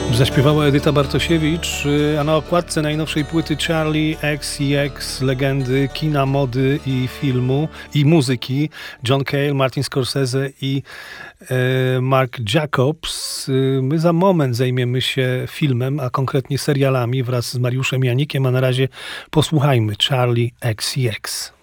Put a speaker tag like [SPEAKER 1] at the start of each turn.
[SPEAKER 1] Zaśpiewała Edyta Bartosiewicz, a na okładce najnowszej płyty Charli XCX, legendy kina, mody i filmu i muzyki, John Cale, Martin Scorsese i Mark Jacobs. My za moment zajmiemy się filmem, a konkretnie serialami wraz z Mariuszem Janikiem, a na razie posłuchajmy Charli XCX.